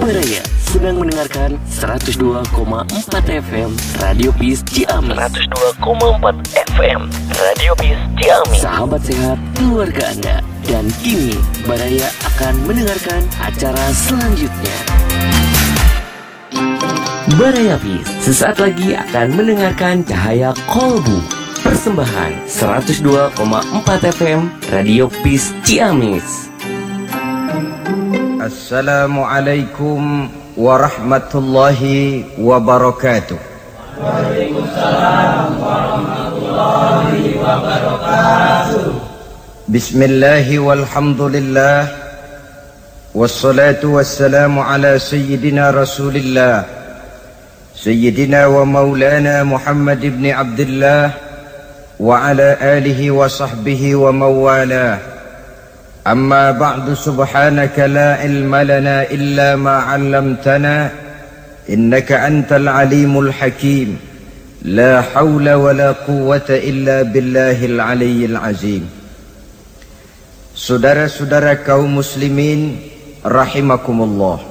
Beraya sedang mendengarkan 102,4 FM Radio Peace Ciamis. 102,4 FM Radio Peace Ciamis. Sahabat sehat keluarga Anda. Dan kini Beraya akan mendengarkan acara selanjutnya. Beraya Peace sesaat lagi akan mendengarkan Cahaya Kolbu. Persembahan 102,4 FM Radio Peace Ciamis. Assalamualaikum warahmatullahi wabarakatuh. Waalaikumsalam warahmatullahi wabarakatuh. Bismillahi walhamdulillah. Wassalatu wassalamu ala sayyidina rasulillah Sayyidina wa maulana Muhammad ibn Abdullah wa ala alihi wa sahbihi wa mawalah. أما بعد سبحانك لا علم لنا إلا ما علمتنا إنك أنت العليم الحكيم لا حول ولا قوة إلا بالله العلي العظيم. Saudara-saudara kaum muslimin rahimakumullah.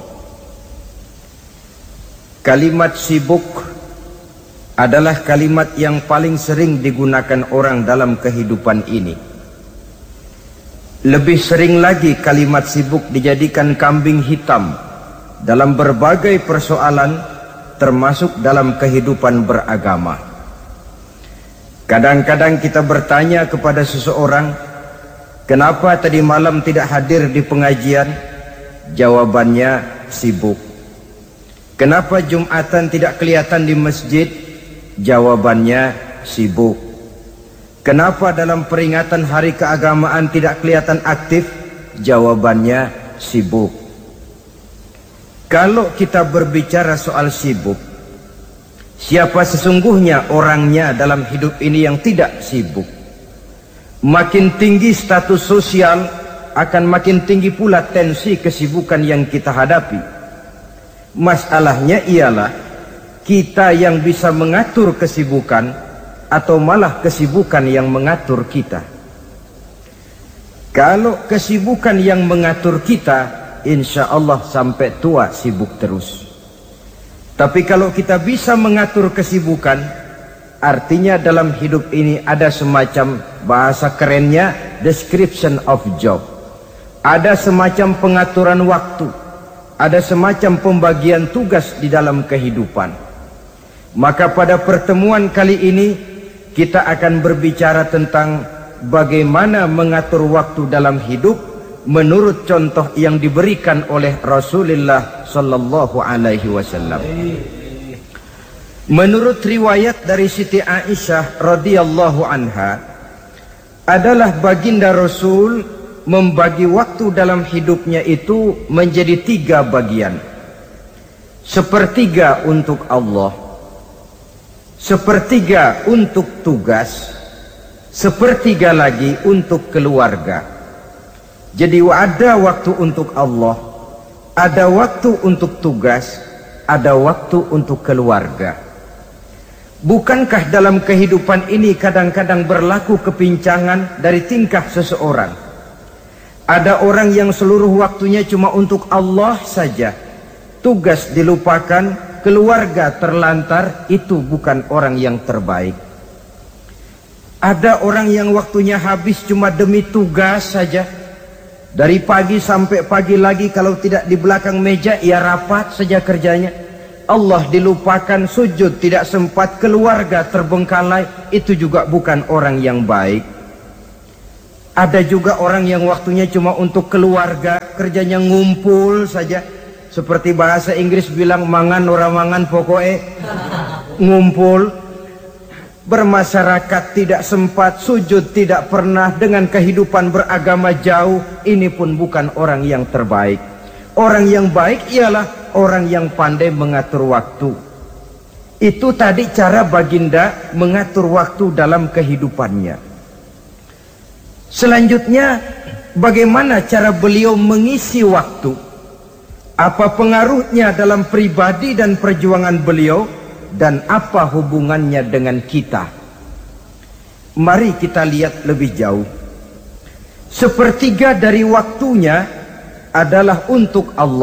Kalimat sibuk adalah kalimat yang paling sering digunakan orang dalam kehidupan ini. Lebih sering lagi kalimat sibuk dijadikan kambing hitam dalam berbagai persoalan, termasuk dalam kehidupan beragama. Kadang-kadang kita bertanya kepada seseorang, kenapa tadi malam tidak hadir di pengajian? Jawabannya, sibuk. Kenapa Jumatan tidak kelihatan di masjid? Jawabannya, sibuk. Kenapa dalam peringatan hari keagamaan tidak kelihatan aktif? Jawabannya, sibuk. Kalau kita berbicara soal sibuk, siapa sesungguhnya orangnya dalam hidup ini yang tidak sibuk? Makin tinggi status sosial, akan makin tinggi pula tensi kesibukan yang kita hadapi. Masalahnya ialah kita yang bisa mengatur kesibukan atau malah kesibukan yang mengatur kita. Kalau kesibukan yang mengatur kita, insya Allah sampai tua sibuk terus. Tapi kalau kita bisa mengatur kesibukan, artinya dalam hidup ini ada semacam, bahasa kerennya, description of job. Ada semacam pengaturan waktu, ada semacam pembagian tugas di dalam kehidupan. Maka pada pertemuan kali ini kita akan berbicara tentang bagaimana mengatur waktu dalam hidup menurut contoh yang diberikan oleh Rasulullah sallallahu alaihi wasallam. Menurut riwayat dari Siti Aisyah radhiyallahu anha, adalah baginda Rasul membagi waktu dalam hidupnya itu menjadi 3 bagian. Sepertiga untuk Allah, sepertiga untuk tugas, sepertiga lagi untuk keluarga. Jadi ada waktu untuk Allah, ada waktu untuk tugas, ada waktu untuk keluarga. Bukankah dalam kehidupan ini kadang-kadang berlaku kepincangan dari tingkah seseorang? Ada orang yang seluruh waktunya cuma untuk Allah saja, tugas dilupakan, keluarga terlantar. Itu bukan orang yang terbaik. Ada orang yang waktunya habis cuma demi tugas saja, dari pagi sampai pagi lagi, kalau tidak di belakang meja ia rapat saja kerjanya. Allah dilupakan, sujud tidak sempat, keluarga terbengkalai. Itu juga bukan orang yang baik. Ada juga orang yang waktunya cuma untuk keluarga, kerjanya ngumpul saja. Seperti bahasa Inggris bilang, mangan ora mangan pokoknya ngumpul. Bermasyarakat tidak sempat, sujud tidak pernah, dengan kehidupan beragama jauh. Ini pun bukan orang yang terbaik. Orang yang baik ialah orang yang pandai mengatur waktu. Itu tadi cara baginda mengatur waktu dalam kehidupannya. Selanjutnya, bagaimana cara beliau mengisi waktu? Apa pengaruhnya dalam pribadi dan perjuangan beliau, dan apa hubungannya dengan kita? Mari kita lihat lebih jauh. Sepertiga dari waktunya adalah untuk Allah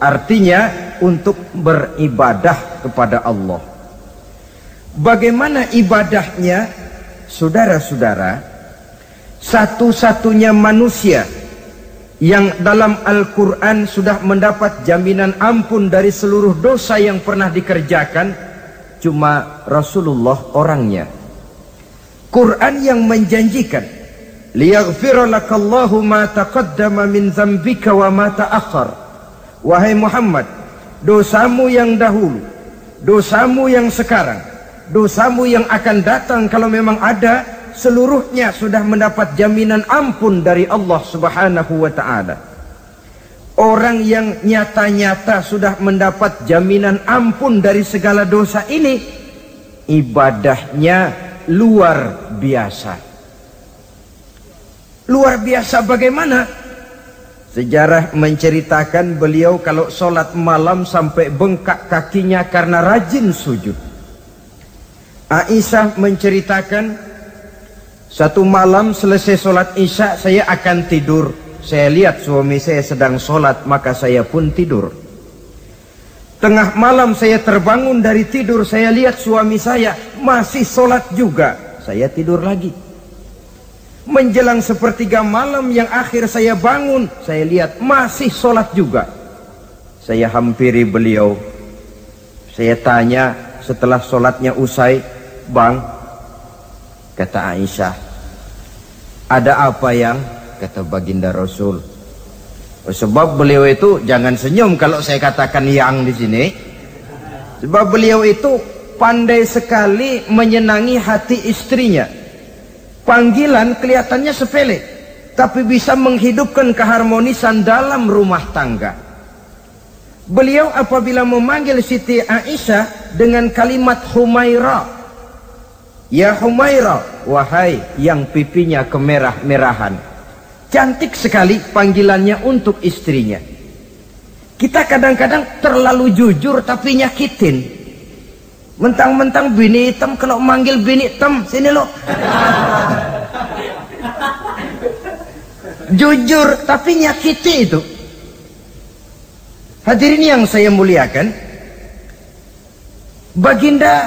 artinya untuk beribadah kepada Allah. Bagaimana ibadahnya? Saudara-saudara, satu-satunya manusia yang dalam Al-Quran sudah mendapat jaminan ampun dari seluruh dosa yang pernah dikerjakan cuma Rasulullah orangnya. Quran yang menjanjikan, liyaghfira lakallahu ma taqaddama min dzambika wa ma ta'akhkhar. Wahai Muhammad, dosamu yang dahulu, dosamu yang sekarang, dosamu yang akan datang kalau memang ada, seluruhnya sudah mendapat jaminan ampun dari Allah Subhanahu wa ta'ala. Orang yang nyata-nyata sudah mendapat jaminan ampun dari segala dosa ini, ibadahnya luar biasa. Luar biasa bagaimana? Sejarah menceritakan beliau kalau sholat malam sampai bengkak kakinya karena rajin sujud. Aisyah menceritakan, satu malam selesai sholat isya saya akan tidur. Saya lihat suami saya sedang sholat, maka saya pun tidur. Tengah malam saya terbangun dari tidur, saya lihat suami saya masih sholat juga. Saya tidur lagi. Menjelang sepertiga malam yang akhir saya bangun, saya lihat masih sholat juga. Saya hampiri beliau. Saya tanya setelah sholatnya usai, "Bang," kata Aisyah, "ada apa yang?" Kata baginda Rasul, sebab beliau itu, jangan senyum kalau saya katakan yang di sini. Sebab beliau itu pandai sekali menyenangi hati istrinya. Panggilan kelihatannya sepele, tapi bisa menghidupkan keharmonisan dalam rumah tangga. Beliau apabila memanggil Siti Aisyah dengan kalimat Humaira, "Ya Humaira," wahai yang pipinya kemerah-merahan. Cantik sekali panggilannya untuk istrinya. Kita kadang-kadang terlalu jujur tapi nyakitin. Mentang-mentang bini hitam, kalau manggil bini hitam, sini lo. Jujur tapi nyakiti itu. Hadirin yang saya muliakan, baginda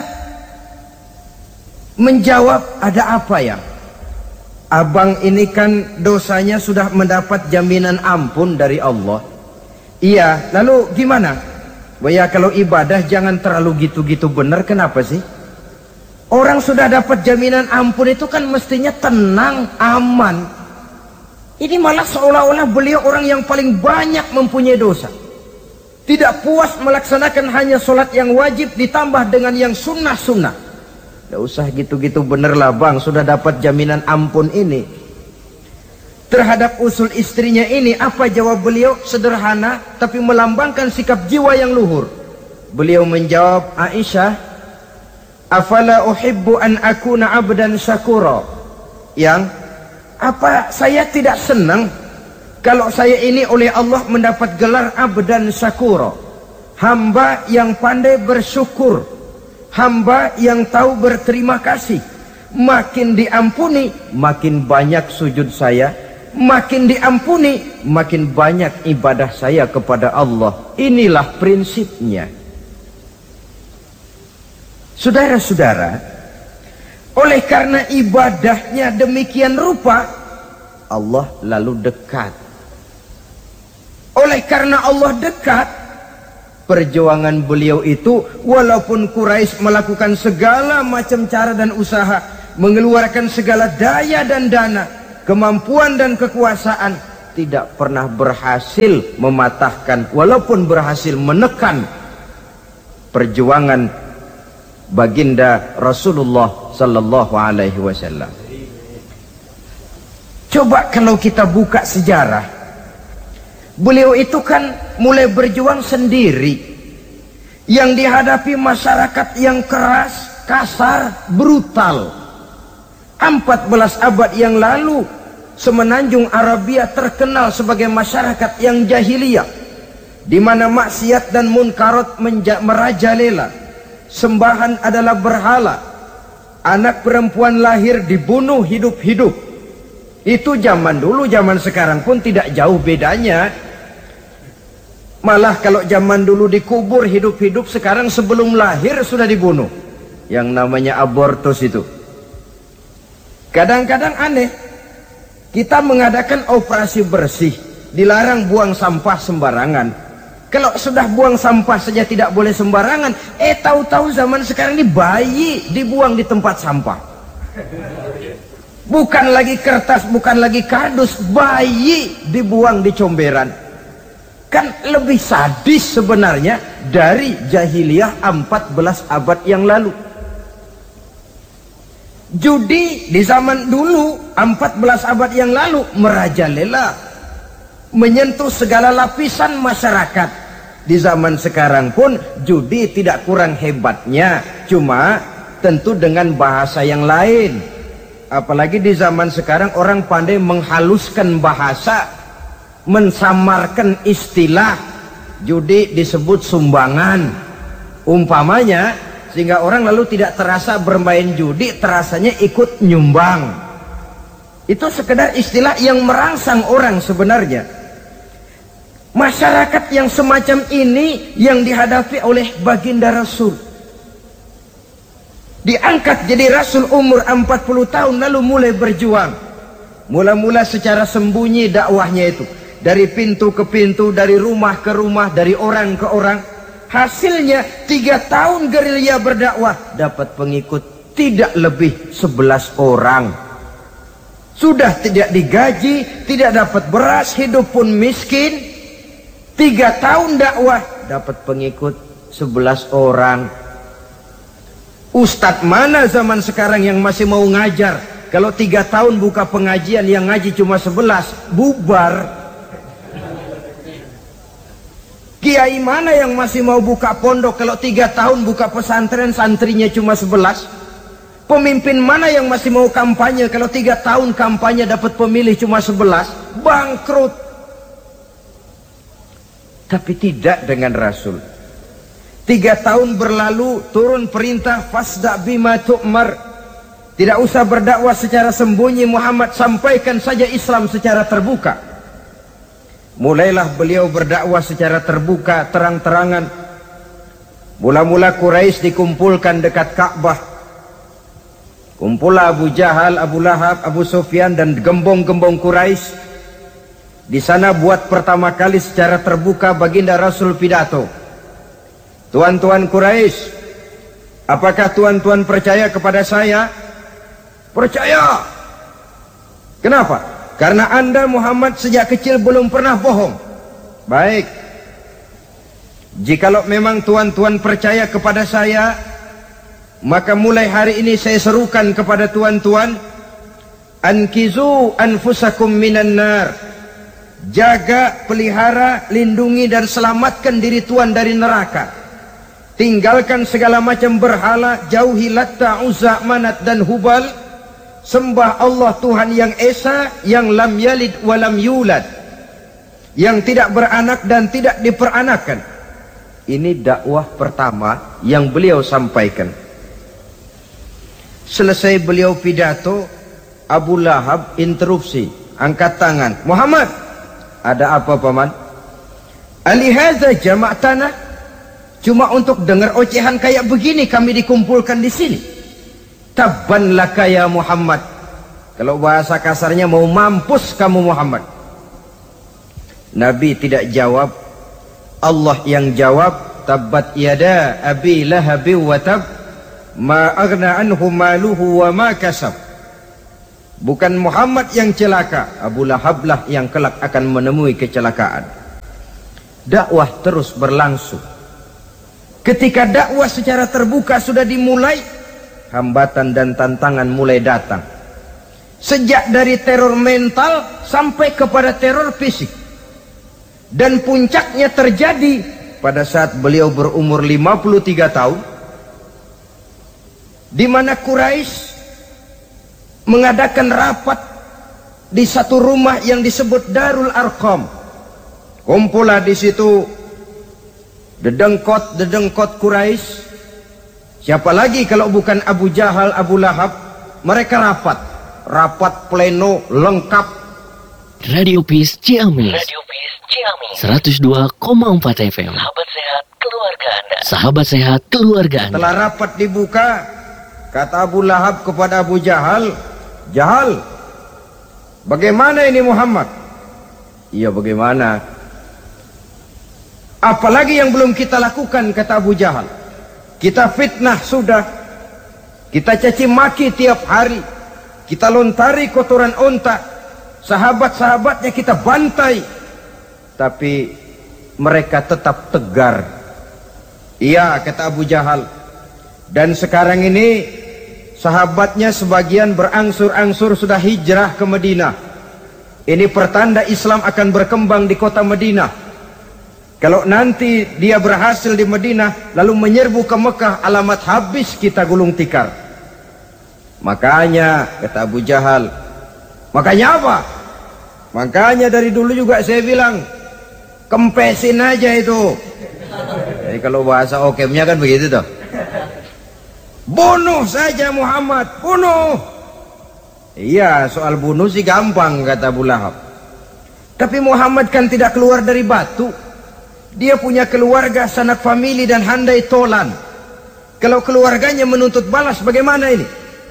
menjawab, "Ada apa ya? Abang ini kan dosanya sudah mendapat jaminan ampun dari Allah." "Iya, lalu gimana?" "Ya kalau ibadah jangan terlalu gitu-gitu benar." "Kenapa sih?" "Orang sudah dapat jaminan ampun itu kan mestinya tenang, aman. Ini malah seolah-olah beliau orang yang paling banyak mempunyai dosa. Tidak puas melaksanakan hanya sholat yang wajib ditambah dengan yang sunnah-sunnah. Tidak usah gitu-gitu bener lah bang, sudah dapat jaminan ampun ini." Terhadap usul istrinya ini, apa jawab beliau? Sederhana tapi melambangkan sikap jiwa yang luhur. Beliau menjawab, "Aisyah, afala uhibbu an akuna abdan syakura." Yang, apa saya tidak senang kalau saya ini oleh Allah mendapat gelar abdan syakura, hamba yang pandai bersyukur, hamba yang tahu berterima kasih. Makin diampuni, makin banyak sujud saya. Makin diampuni, makin banyak ibadah saya kepada Allah. Inilah prinsipnya. Saudara-saudara, oleh karena ibadahnya demikian rupa, Allah lalu dekat. Oleh karena Allah dekat, perjuangan beliau itu, walaupun Quraisy melakukan segala macam cara dan usaha, mengeluarkan segala daya dan dana, kemampuan dan kekuasaan, tidak pernah berhasil mematahkan, walaupun berhasil menekan perjuangan baginda Rasulullah sallallahu alaihi wasallam. Coba kalau kita buka sejarah, beliau itu kan mulai berjuang sendiri, yang dihadapi masyarakat yang keras, kasar, brutal. 14 abad yang lalu, semenanjung Arabia terkenal sebagai masyarakat yang jahiliyah, di mana maksiat dan munkarat merajalela. Sembahan adalah berhala. Anak perempuan lahir dibunuh hidup-hidup. Itu zaman dulu, zaman sekarang pun tidak jauh bedanya. Malah kalau zaman dulu dikubur hidup-hidup, sekarang sebelum lahir sudah dibunuh. Yang namanya abortus itu. Kadang-kadang aneh, kita mengadakan operasi bersih, dilarang buang sampah sembarangan. Kalau sudah buang sampah saja tidak boleh sembarangan, tahu-tahu zaman sekarang ini bayi dibuang di tempat sampah. Bukan lagi kertas, bukan lagi kardus, bayi dibuang di comberan. Kan lebih sadis sebenarnya dari jahiliyah 14 abad yang lalu. Judi di zaman dulu 14 abad yang lalu merajalela, menyentuh segala lapisan masyarakat. Di zaman sekarang pun judi tidak kurang hebatnya, cuma tentu dengan bahasa yang lain. Apalagi di zaman sekarang orang pandai menghaluskan bahasa, mensamarkan istilah. Judi disebut sumbangan umpamanya, sehingga orang lalu tidak terasa bermain judi, terasanya ikut nyumbang. Itu sekedar istilah yang merangsang orang sebenarnya. Masyarakat yang semacam ini yang dihadapi oleh baginda Rasul. Diangkat jadi Rasul umur 40 tahun lalu mulai berjuang. Mula-mula secara sembunyi dakwahnya itu. Dari pintu ke pintu, dari rumah ke rumah, dari orang ke orang. Hasilnya 3 tahun gerilya berdakwah, dapat pengikut tidak lebih 11 orang. Sudah tidak digaji, tidak dapat beras, hidup pun miskin. 3 tahun dakwah, dapat pengikut 11 orang. Ustadz mana zaman sekarang yang masih mau ngajar? Kalau 3 tahun buka pengajian, yang ngaji cuma 11, bubar. Kiai mana yang masih mau buka pondok kalau 3 tahun buka pesantren, santrinya cuma 11? Pemimpin mana yang masih mau kampanye kalau 3 tahun kampanye dapat pemilih cuma 11? Bangkrut. Tapi tidak dengan Rasul. 3 tahun berlalu, turun perintah fasda bima tu'mar. Tidak usah berdakwah secara sembunyi, Muhammad, sampaikan saja Islam secara terbuka. Mulailah beliau berdakwah secara terbuka, terang-terangan. Mula-mula Quraisy dikumpulkan dekat Ka'bah. Kumpullah Abu Jahal, Abu Lahab, Abu Sufyan dan gembong-gembong Quraisy. Di sana buat pertama kali secara terbuka baginda Rasul pidato. Tuan-tuan Quraisy, apakah tuan-tuan percaya kepada saya? Percaya. Kenapa? Karena Anda Muhammad sejak kecil belum pernah bohong. Baik. Jikalau memang tuan-tuan percaya kepada saya, maka mulai hari ini saya serukan kepada tuan-tuan, ankizu anfusakum minan nar. Jaga, pelihara, lindungi dan selamatkan diri tuan dari neraka. Tinggalkan segala macam berhala, jauhi Latta, Uzza, Manat dan Hubal. Sembah Allah Tuhan yang Esa, yang lam yalid walam yulad, yang tidak beranak dan tidak diperanakan. Ini dakwah pertama yang beliau sampaikan. Selesai beliau pidato, Abu Lahab interupsi, angkat tangan. Muhammad, ada apa paman? Alihadza jama'tana? Cuma untuk dengar ocehan kayak begini kami dikumpulkan di sini. Tabban laka ya Muhammad. Kalau bahasa kasarnya, mau mampus kamu Muhammad. Nabi tidak jawab, Allah yang jawab. Tabbat yada abi lahabi wa tab, ma aghna anhu maluhu wa ma kasab. Bukan Muhammad yang celaka, Abu Lahab lah yang kelak akan menemui kecelakaan. Dakwah terus berlangsung. Ketika dakwah secara terbuka sudah dimulai, hambatan dan tantangan mulai datang. Sejak dari teror mental sampai kepada teror fisik. Dan puncaknya terjadi pada saat beliau berumur 53 tahun. Di mana Quraisy mengadakan rapat di satu rumah yang disebut Darul Arqam. Kumpullah di situ dedengkot Quraisy. Siapa lagi kalau bukan Abu Jahal, Abu Lahab? Mereka rapat pleno lengkap. Radio Peace Ciamis. Radio Peace Ciamis 102,4 FM. Sahabat sehat keluarga Anda. Sahabat sehat keluarga Anda. Setelah rapat dibuka, kata Abu Lahab kepada Abu Jahal, "Jahal, bagaimana ini Muhammad?" "Iya, bagaimana? Apalagi yang belum kita lakukan," kata Abu Jahal. "Kita fitnah sudah, kita caci maki tiap hari, kita lontari kotoran onta, sahabat-sahabatnya kita bantai, tapi mereka tetap tegar." "Iya," kata Abu Jahal, "dan sekarang ini sahabatnya sebagian berangsur-angsur sudah hijrah ke Madinah. Ini pertanda Islam akan berkembang di kota Madinah. Kalau nanti dia berhasil di Madinah lalu menyerbu ke Mekah, alamat habis kita gulung tikar." "Makanya," kata Abu Jahal, "makanya apa? Makanya dari dulu juga saya bilang, kempesin aja itu." Jadi kalau bahasa okemnya kan begitu toh. "Bunuh saja Muhammad, bunuh." "Iya, soal bunuh sih gampang," kata Abu Lahab. "Tapi Muhammad kan tidak keluar dari batu. Dia punya keluarga, sanak famili dan handai tolan. Kalau keluarganya menuntut balas bagaimana ini?"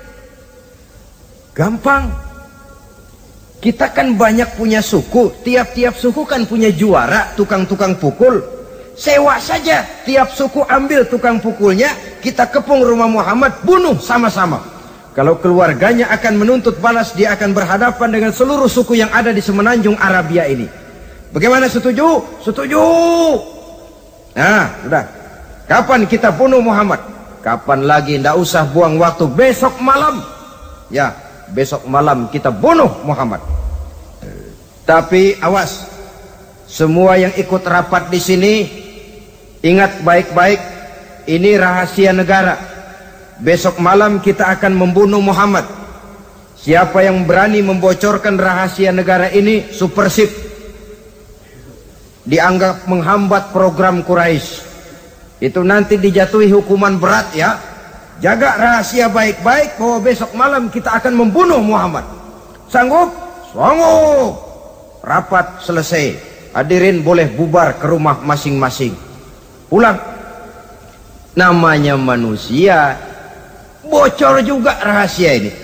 "Gampang. Kita kan banyak punya suku. Tiap-tiap suku kan punya juara, tukang-tukang pukul. Sewa saja, tiap suku ambil tukang pukulnya, kita kepung rumah Muhammad, bunuh sama-sama. Kalau keluarganya akan menuntut balas, dia akan berhadapan dengan seluruh suku yang ada di semenanjung Arabia ini. Bagaimana, setuju?" "Setuju." "Nah, sudah. Kapan kita bunuh Muhammad?" "Kapan lagi, tidak usah buang waktu. Besok malam." "Ya, besok malam kita bunuh Muhammad. Tapi awas, semua yang ikut rapat di sini, ingat baik-baik, ini rahasia negara. Besok malam kita akan membunuh Muhammad. Siapa yang berani membocorkan rahasia negara ini, supersip, dianggap menghambat program Quraisy. Itu nanti dijatuhi hukuman berat ya. Jaga rahasia baik-baik bahwa besok malam kita akan membunuh Muhammad. Sanggup?" "Sanggup." Rapat selesai. Hadirin boleh bubar ke rumah masing-masing. Pulang. Namanya manusia, bocor juga rahasia ini.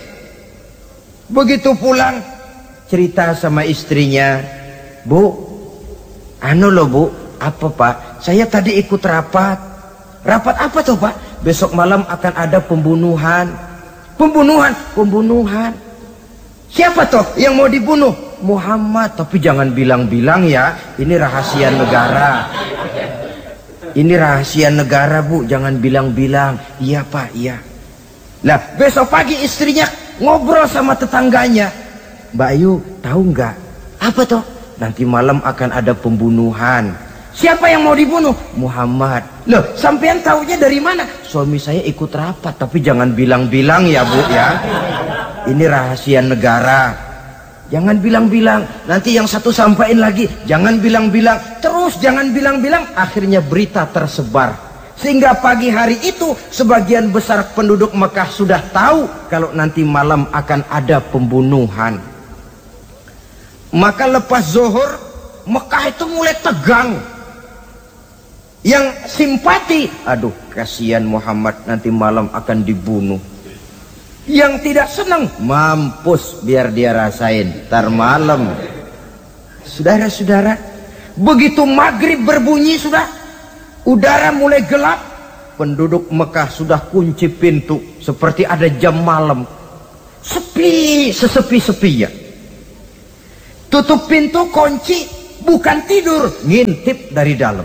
Begitu pulang, cerita sama istrinya, "Bu, anu loh Bu." "Apa Pak?" "Saya tadi ikut rapat." "Rapat apa tuh Pak?" "Besok malam akan ada pembunuhan." "Pembunuhan?" "Pembunuhan." "Siapa toh yang mau dibunuh?" "Muhammad." "Tapi jangan bilang-bilang ya, ini rahasia negara." "Ini rahasia negara Bu, jangan bilang-bilang." "Iya Pak, iya." Lah besok pagi istrinya ngobrol sama tetangganya, "Mbak Ayu, tahu nggak?" "Apa toh?" "Nanti malam akan ada pembunuhan." "Siapa yang mau dibunuh?" "Muhammad." "Loh, sampean taunya dari mana?" "Suami saya ikut rapat." "Tapi jangan bilang-bilang ya Bu ya. Ini rahasia negara. Jangan bilang-bilang. Nanti yang satu sampaikan lagi, jangan bilang-bilang. Terus jangan bilang-bilang. Akhirnya berita tersebar. Sehingga pagi hari itu sebagian besar penduduk Mekah sudah tahu kalau nanti malam akan ada pembunuhan. Maka lepas zuhur, Mekah itu mulai tegang. Yang simpati, "Aduh, kasihan Muhammad, nanti malam akan dibunuh." Yang tidak senang, "Mampus, biar dia rasain, ntar malam." Saudara-saudara, begitu maghrib berbunyi sudah, udara mulai gelap, penduduk Mekah sudah kunci pintu seperti ada jam malam. Sepi, sesepi-sepinya. Tutup pintu, kunci, bukan tidur, ngintip dari dalam.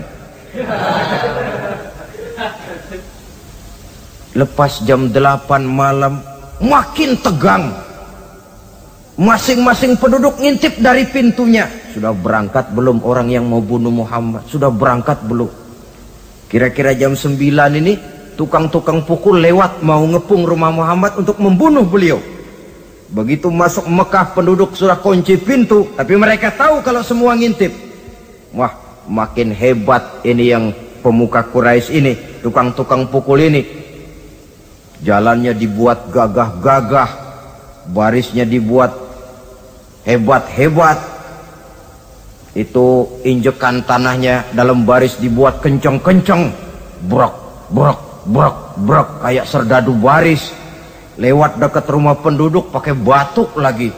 Lepas jam 8 malam, makin tegang. Masing-masing penduduk ngintip dari pintunya. Sudah berangkat belum orang yang mau bunuh Muhammad? Sudah berangkat belum? Kira-kira jam 9 ini tukang-tukang pukul lewat mau ngepung rumah Muhammad untuk membunuh beliau. Begitu masuk Mekah, penduduk sudah kunci pintu, tapi mereka tahu kalau semua ngintip. Wah, makin hebat ini yang pemuka Quraisy ini, tukang-tukang pukul ini. Jalannya dibuat gagah-gagah, barisnya dibuat hebat-hebat. Itu injekan tanahnya dalam baris dibuat kenceng-kenceng, brok, brok, brok, brok, kayak serdadu baris. Lewat dekat rumah penduduk pakai batuk lagi.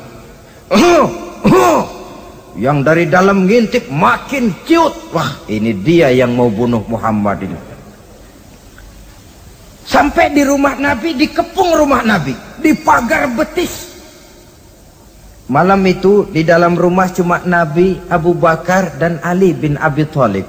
Yang dari dalam ngintip makin ciut. Wah, ini dia yang mau bunuh Muhammad ini. Sampai di rumah Nabi, dikepung rumah Nabi, di pagar betis. Malam itu di dalam rumah cuma Nabi, Abu Bakar dan Ali bin Abi Thalib.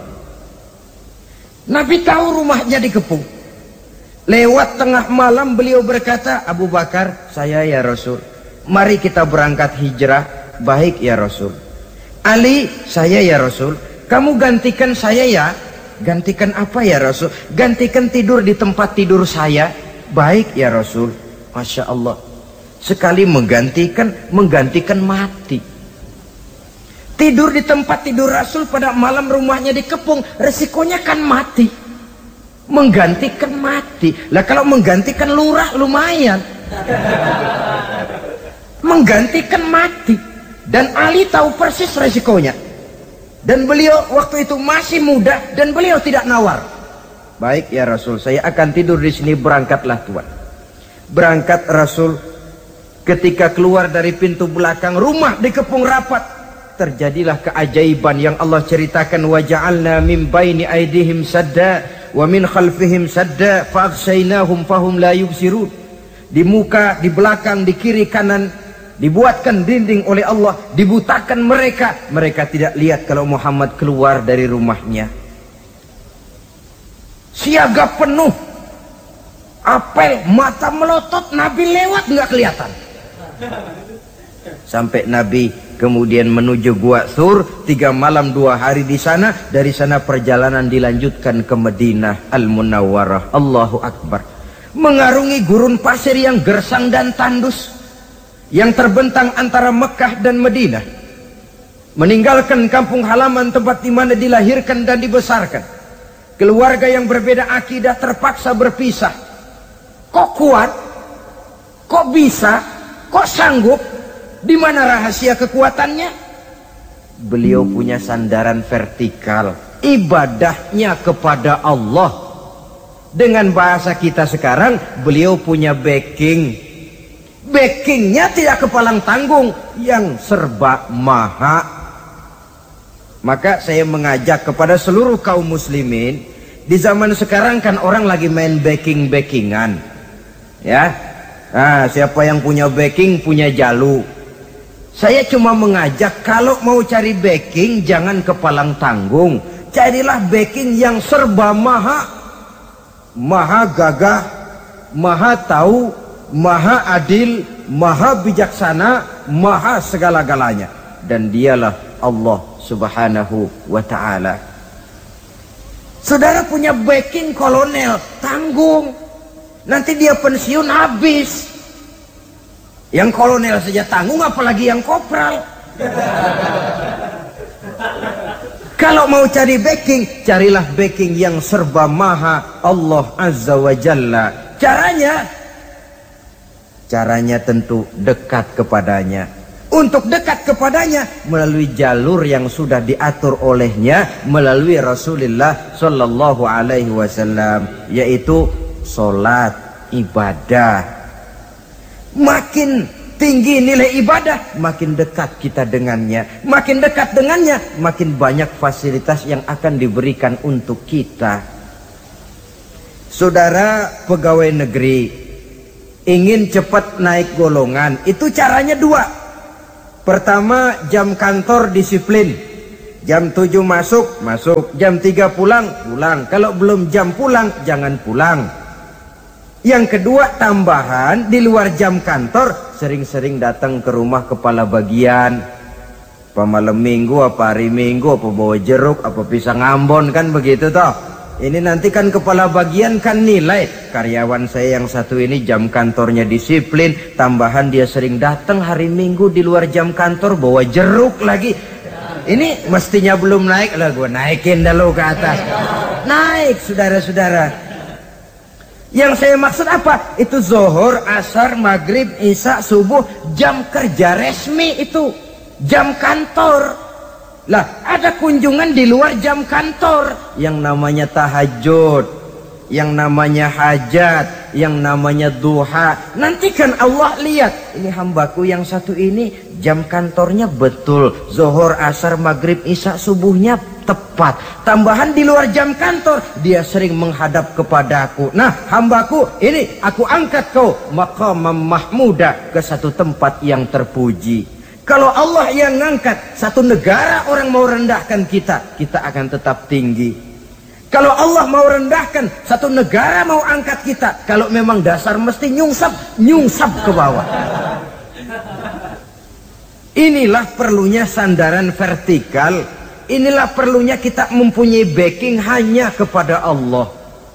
Nabi tahu rumahnya dikepung. Lewat tengah malam beliau berkata, Abu Bakar, saya ya Rasul, mari kita berangkat hijrah. Baik ya Rasul. Ali, saya ya Rasul, kamu gantikan saya ya. Gantikan apa ya Rasul? Gantikan tidur di tempat tidur saya. Baik ya Rasul. Masya Allah. Sekali menggantikan mati. Tidur di tempat tidur Rasul pada malam rumahnya dikepung, resikonya kan mati. Menggantikan mati. Lah kalau menggantikan lurah lumayan. Menggantikan mati. Dan Ali tahu persis resikonya. Dan beliau waktu itu masih muda dan beliau tidak nawar. Baik ya Rasul, saya akan tidur di sini, berangkatlah Tuhan. Berangkat Rasul. Ketika keluar dari pintu belakang, rumah dikepung rapat. Terjadilah keajaiban yang Allah ceritakan. Wa ja'alna min baini aydihim sadda wa min khalfihim sadda fa'aghshaynahum fahum la yubsirun. Di muka, di belakang, di kiri kanan dibuatkan dinding oleh Allah, dibutakan mereka. Mereka tidak lihat kalau Muhammad keluar dari rumahnya. Siaga penuh, apel, mata melotot, Nabi lewat nggak kelihatan. Sampai Nabi kemudian menuju Gua Thur, 3 malam 2 hari di sana. Dari sana perjalanan dilanjutkan ke Madinah Al-Munawwarah. Allahu Akbar. Mengarungi gurun pasir yang gersang dan tandus, yang terbentang antara Mekah dan Madinah. Meninggalkan kampung halaman tempat di mana dilahirkan dan dibesarkan. Keluarga yang berbeda akidah terpaksa berpisah. Kok kuat? Kok bisa? Kok sanggup? Di mana rahasia kekuatannya? Beliau punya sandaran vertikal, ibadahnya kepada Allah. Dengan bahasa kita sekarang, beliau punya backing. Backingnya tidak kepalang tanggung, yang serba maha. Maka saya mengajak kepada seluruh kaum muslimin, di zaman sekarang kan orang lagi main backing-backingan, ya. Nah, siapa yang punya backing punya jalu. Saya cuma mengajak, kalau mau cari backing jangan kepalang tanggung, carilah backing yang serba maha. Maha gagah, maha tahu, maha adil, maha bijaksana, maha segala-galanya. Dan dialah Allah subhanahu wa ta'ala. Saudara punya backing kolonel, tanggung. Nanti dia pensiun habis. Yang kolonel saja tanggung, apalagi yang kopral. Kalau mau cari backing, carilah backing yang serba maha, Allah Azza wa Jalla. Caranya tentu dekat kepadanya. Untuk dekat kepadanya melalui jalur yang sudah diatur olehnya, melalui Rasulullah Sallallahu Alaihi Wasallam, yaitu solat, ibadah. Makin tinggi nilai ibadah, makin dekat kita dengannya. Makin dekat dengannya, makin banyak fasilitas yang akan diberikan untuk kita. Saudara pegawai negeri ingin cepat naik golongan, itu caranya 2. Pertama, jam kantor disiplin. Jam 7 masuk, jam 3 pulang. Kalau belum jam pulang, jangan pulang. Yang kedua, tambahan di luar jam kantor, sering-sering datang ke rumah kepala bagian. Apa malam minggu, apa hari minggu, apa bawa jeruk, apa pisang Ambon, kan begitu toh. Ini nanti kan kepala bagian kan nilai, karyawan saya yang satu ini jam kantornya disiplin, tambahan dia sering datang hari minggu di luar jam kantor bawa jeruk lagi. Ini mestinya belum naik lah, gue naikin dulu ke atas. Naik saudara-saudara. Yang saya maksud apa? Itu zuhur, asar, maghrib, isya, subuh, jam kerja resmi itu. Jam kantor. Lah, ada kunjungan di luar jam kantor, yang namanya tahajud, yang namanya hajat, yang namanya duha. Nanti kan Allah lihat, ini hambaku yang satu ini jam kantornya betul, zuhur, asar, maghrib, isya, subuhnya tepat. Tambahan di luar jam kantor, dia sering menghadap kepadaku. Nah, hambaku ini aku angkat kau maqamam mahmuda, ke satu tempat yang terpuji. Kalau Allah yang ngangkat, satu negara orang mau rendahkan kita, kita akan tetap tinggi. Kalau Allah mau rendahkan, satu negara mau angkat kita, kalau memang dasar mesti nyungsap ke bawah. Inilah perlunya sandaran vertikal. Inilah perlunya kita mempunyai backing hanya kepada Allah.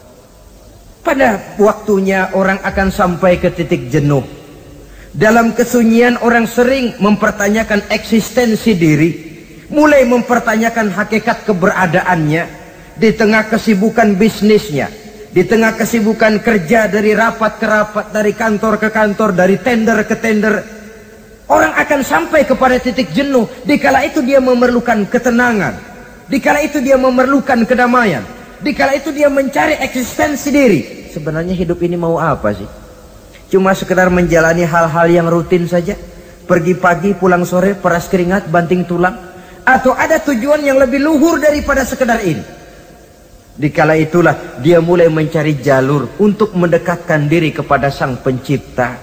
Pada waktunya orang akan sampai ke titik jenuh. Dalam kesunyian orang sering mempertanyakan eksistensi diri, mulai mempertanyakan hakikat keberadaannya, di tengah kesibukan bisnisnya, di tengah kesibukan kerja dari rapat ke rapat, dari kantor ke kantor, dari tender ke tender. Orang akan sampai kepada titik jenuh. Dikala itu dia memerlukan ketenangan, dikala itu dia memerlukan kedamaian, dikala itu dia mencari eksistensi diri. Sebenarnya hidup ini mau apa sih? Cuma sekedar menjalani hal-hal yang rutin saja, pergi pagi pulang sore, peras keringat, banting tulang, atau ada tujuan yang lebih luhur daripada sekedar ini? Dikala itulah dia mulai mencari jalur untuk mendekatkan diri kepada Sang Pencipta.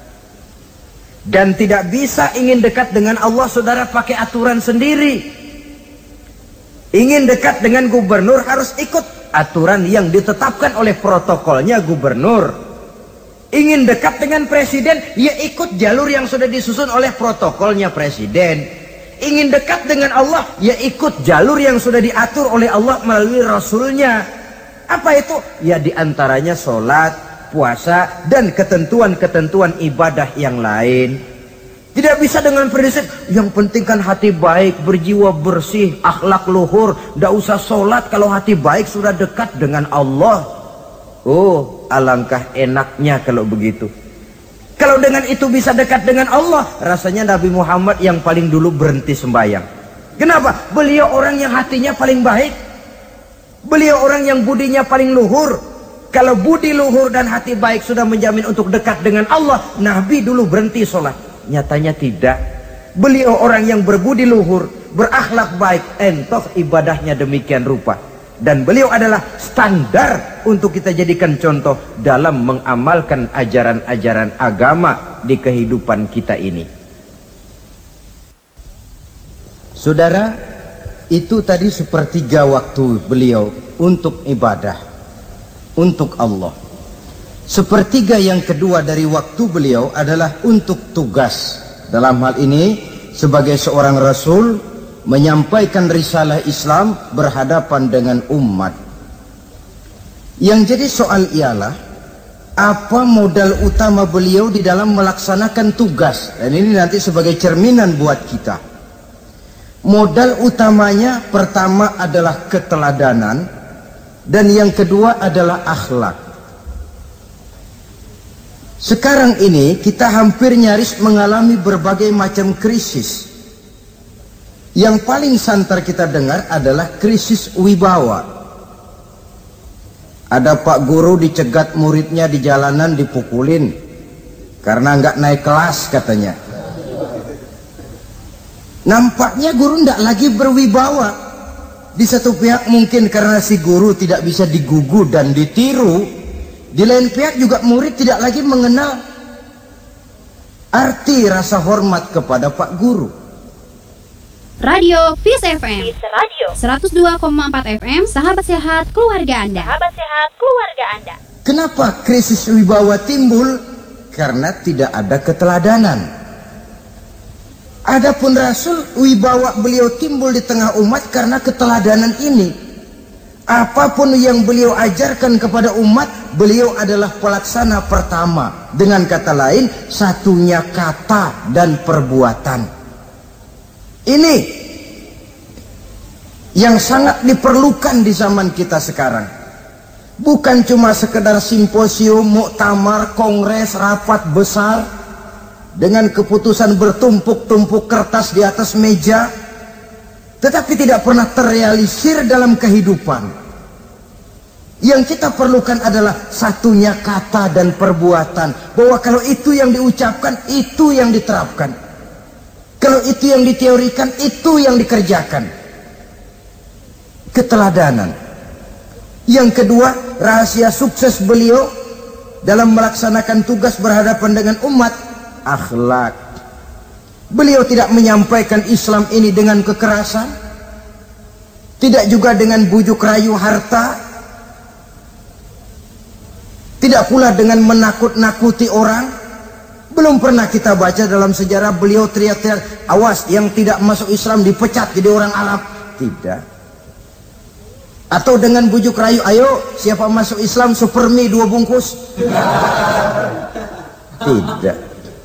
Dan tidak bisa ingin dekat dengan Allah saudara pakai aturan sendiri. Ingin dekat dengan gubernur harus ikut aturan yang ditetapkan oleh protokolnya gubernur. Ingin dekat dengan presiden, ya ikut jalur yang sudah disusun oleh protokolnya presiden. Ingin dekat dengan Allah, ya ikut jalur yang sudah diatur oleh Allah melalui Rasulnya. Apa itu? Ya diantaranya sholat, puasa, dan ketentuan-ketentuan ibadah yang lain. Tidak bisa dengan prinsip, yang penting kan hati baik, berjiwa bersih, akhlak luhur. Tidak usah sholat kalau hati baik sudah dekat dengan Allah. Oh, alangkah enaknya kalau begitu. Kalau dengan itu bisa dekat dengan Allah, rasanya Nabi Muhammad yang paling dulu berhenti sembahyang. Kenapa? Beliau orang yang hatinya paling baik. Beliau orang yang budinya paling luhur. Kalau budi luhur dan hati baik sudah menjamin untuk dekat dengan Allah, Nabi dulu berhenti sholat. Nyatanya tidak. Beliau orang yang berbudi luhur, berakhlak baik, entoh ibadahnya demikian rupa. Dan beliau adalah standar untuk kita jadikan contoh dalam mengamalkan ajaran-ajaran agama di kehidupan kita ini. Saudara, itu tadi sepertiga waktu beliau untuk ibadah, untuk Allah. Sepertiga yang kedua dari waktu beliau adalah untuk tugas. Dalam hal ini sebagai seorang rasul, menyampaikan risalah Islam berhadapan dengan umat. Yang jadi soal ialah, apa modal utama beliau di dalam melaksanakan tugas? Dan ini nanti sebagai cerminan buat kita. Modal utamanya pertama adalah keteladanan, dan yang kedua adalah akhlak. Sekarang ini kita hampir nyaris mengalami berbagai macam krisis. Yang paling santer kita dengar adalah krisis wibawa. Ada pak guru dicegat muridnya di jalanan, dipukulin karena nggak naik kelas katanya. Nampaknya guru nggak lagi berwibawa. Di satu pihak mungkin karena si guru tidak bisa digugu dan ditiru. Di lain pihak juga murid tidak lagi mengenal arti rasa hormat kepada pak guru. Radio Peace FM 102,4 FM, sahabat sehat keluarga Anda. Kenapa krisis wibawa timbul? Karena tidak ada keteladanan. Adapun Rasul, wibawa beliau timbul di tengah umat karena keteladanan ini. Apapun yang beliau ajarkan kepada umat, beliau adalah pelaksana pertama. Dengan kata lain, satunya kata dan perbuatan. Ini yang sangat diperlukan di zaman kita sekarang. Bukan cuma sekedar simposium, muktamar, kongres, rapat besar dengan keputusan bertumpuk-tumpuk kertas di atas meja. tetapi tidak pernah terrealisir dalam kehidupan. Yang kita perlukan adalah satunya kata dan perbuatan, bahwa kalau itu yang diucapkan, itu yang diterapkan. Kalau itu yang diteorikan, itu yang dikerjakan. Keteladanan. Yang kedua, rahasia sukses beliau dalam melaksanakan tugas berhadapan dengan umat, akhlak. Beliau tidak menyampaikan Islam ini dengan kekerasan, tidak juga dengan bujuk rayu harta, tidak pula dengan menakut-nakuti orang. Belum pernah kita baca dalam sejarah beliau teriak-teriak, awas yang tidak masuk Islam dipecat jadi orang Arab. Tidak. Atau dengan bujuk rayu, ayo siapa masuk Islam super mie 2 bungkus. Tidak.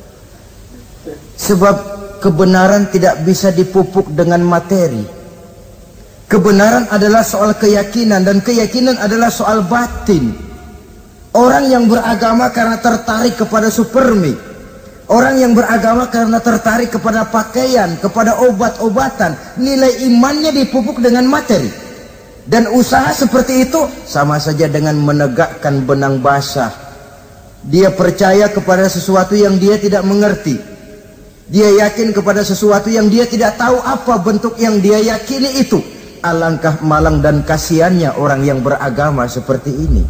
Sebab kebenaran tidak bisa dipupuk dengan materi. Kebenaran adalah soal keyakinan, dan keyakinan adalah soal batin. Orang yang beragama karena tertarik kepada supermi, orang yang beragama karena tertarik kepada pakaian, kepada obat-obatan, nilai imannya dipupuk dengan materi. Dan usaha seperti itu sama saja dengan menegakkan benang basah. Dia percaya kepada sesuatu yang dia tidak mengerti. Dia yakin kepada sesuatu yang dia tidak tahu apa bentuk yang dia yakini itu. Alangkah malang dan kasihannya orang yang beragama seperti ini.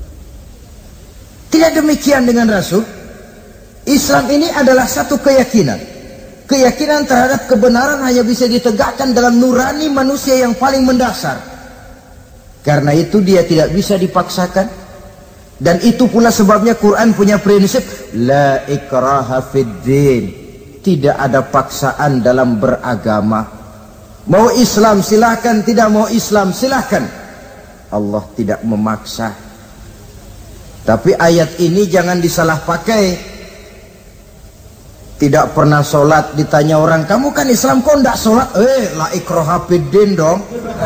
Tidak demikian dengan Rasul. Islam ini adalah satu keyakinan. Keyakinan terhadap kebenaran hanya bisa ditegakkan dalam nurani manusia yang paling mendasar. Karena itu dia tidak bisa dipaksakan. Dan itu pula sebabnya Quran punya prinsip la ikraha fid din. Tidak ada paksaan dalam beragama. Mau Islam silahkan, tidak mau Islam silahkan. Allah tidak memaksa. Tapi ayat ini jangan disalah pakai. Tidak pernah sholat, ditanya orang, kamu kan Islam kok tidak sholat? La ikraha fid din dong.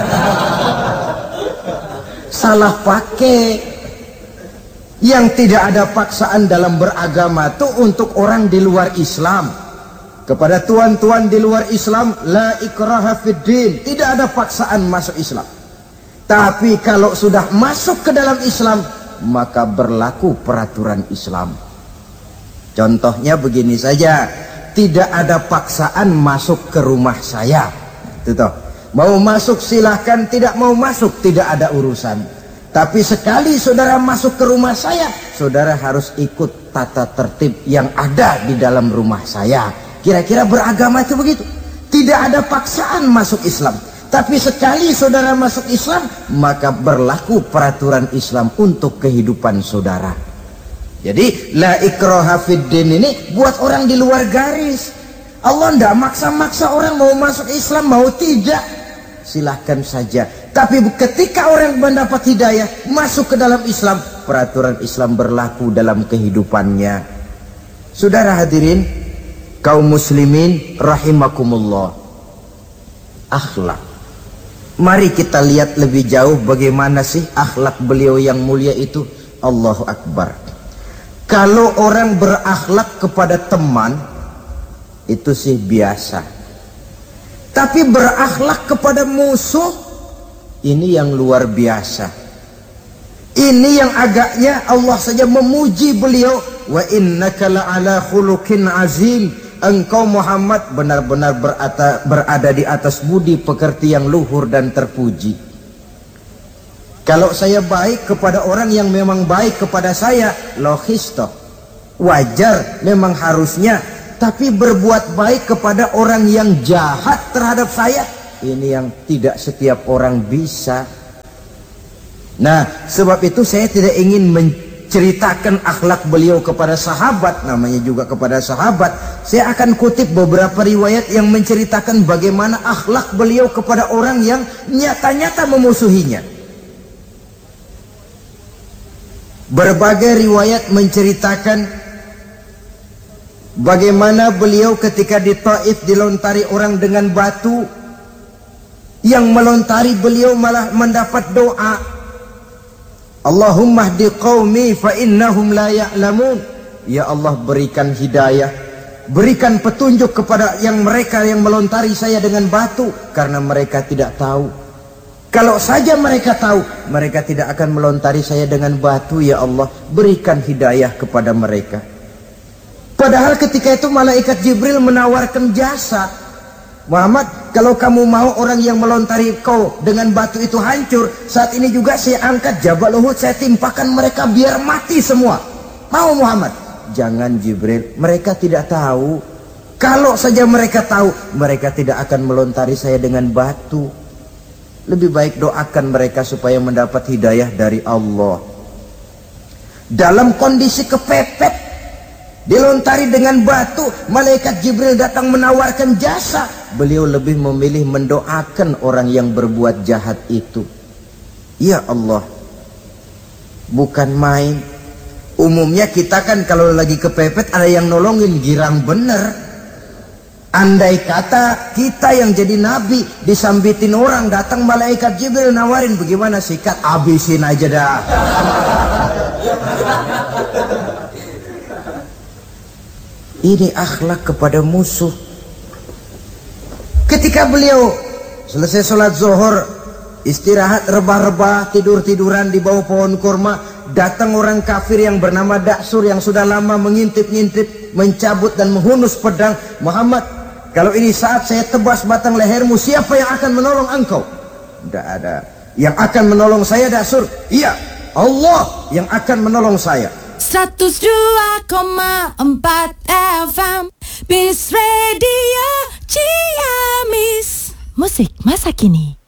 Salah pakai. Yang tidak ada paksaan dalam beragama itu untuk orang di luar Islam. Kepada tuan-tuan di luar Islam, la ikraha fid din, tidak ada paksaan masuk Islam. Tapi kalau sudah masuk ke dalam Islam, maka berlaku peraturan Islam. Contohnya begini saja, tidak ada paksaan masuk ke rumah saya. Itu toh. Mau masuk silahkan, tidak mau masuk tidak ada urusan. Tapi sekali saudara masuk ke rumah saya, saudara harus ikut tata tertib yang ada di dalam rumah saya. Kira-kira beragama itu begitu. Tidak ada paksaan masuk Islam. Tapi sekali saudara masuk Islam, maka berlaku peraturan Islam untuk kehidupan saudara. Jadi la ikraha fid din ini buat orang di luar garis. Allah tidak maksa-maksa orang mau masuk Islam, mau tidak, silahkan saja. Tapi ketika orang mendapat hidayah, masuk ke dalam Islam, peraturan Islam berlaku dalam kehidupannya. Saudara hadirin, kaum muslimin rahimakumullah. Akhlak. Mari kita lihat lebih jauh bagaimana sih akhlak beliau yang mulia itu. Allahu Akbar. Kalau orang berakhlak kepada teman, itu sih biasa. Tapi berakhlak kepada musuh, ini yang luar biasa. Ini yang agaknya Allah saja memuji beliau. Wa innaka la'ala khuluqin azim. Engkau Muhammad benar-benar berada di atas budi pekerti yang luhur dan terpuji. Kalau saya baik kepada orang yang memang baik kepada saya, logis toh, wajar, memang harusnya. Tapi berbuat baik kepada orang yang jahat terhadap saya, ini yang tidak setiap orang bisa. Nah, sebab itu saya tidak ingin menceritakan akhlak beliau kepada sahabat, namanya juga kepada sahabat. Saya akan kutip beberapa riwayat yang menceritakan bagaimana akhlak beliau kepada orang yang nyata-nyata memusuhinya. Berbagai riwayat menceritakan bagaimana beliau ketika di Taif dilontari orang dengan batu, yang melontari beliau malah mendapat doa, Allahumma hdi qaumi fa innahum la ya'lamun. Ya Allah, berikan hidayah Berikan petunjuk kepada mereka yang melontari saya dengan batu, karena mereka tidak tahu. Kalau saja mereka tahu, mereka tidak akan melontari saya dengan batu. Ya Allah, berikan hidayah kepada mereka. Padahal ketika itu malaikat Jibril menawarkan jasa. Muhammad, kalau kamu mau orang yang melontari kau dengan batu itu hancur, saat ini juga saya angkat Jabal Uhud, saya timpakan mereka biar mati semua. Mau Muhammad? Jangan Jibril, mereka tidak tahu. Kalau saja mereka tahu, mereka tidak akan melontari saya dengan batu. Lebih baik doakan mereka supaya mendapat hidayah dari Allah. Dalam kondisi kepepet, dilontari dengan batu, malaikat Jibril datang menawarkan jasa. Beliau lebih memilih mendoakan orang yang berbuat jahat itu. Ya Allah, bukan main. Umumnya kita kan kalau lagi kepepet ada yang nolongin, girang bener. Andai kata kita yang jadi nabi disambitin orang, datang malaikat Jibril nawarin, bagaimana sikat? Abisin aja dah. Ini akhlak kepada musuh. Ketika beliau selesai sholat zuhur, istirahat rebah-rebah, tidur-tiduran di bawah pohon kurma, datang orang kafir yang bernama Daksur yang sudah lama mengintip-ngintip, mencabut dan menghunus pedang. Muhammad, kalau ini saat saya tebas batang lehermu, siapa yang akan menolong engkau? Tidak ada. Yang akan menolong saya Daksur? Iya, Allah yang akan menolong saya. 102,4 FM Peace Radio Ciamis. Musik masa kini.